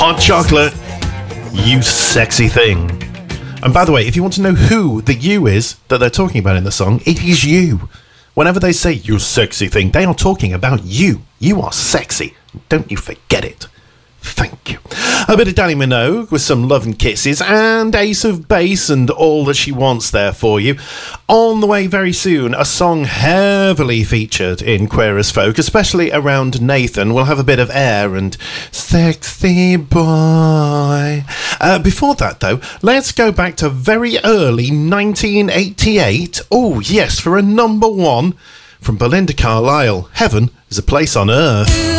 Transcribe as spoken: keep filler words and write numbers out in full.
hot chocolate. You sexy thing. And by the way, if you want to know who the you is that they're talking about in the song, it is you. Whenever they say you sexy thing, they are talking about you. You are sexy. Don't you forget it. Thank you. A bit of Danny Minogue with some love and kisses and Ace of Base and all that she wants there for you. On the way very soon, a song heavily featured in Queer as Folk, especially around Nathan. We'll have a bit of Air and Sexy Boy. Uh, before that, though, let's go back to very early nineteen eighty-eight. Oh, yes, for a number one from Belinda Carlisle. Heaven is a Place on Earth.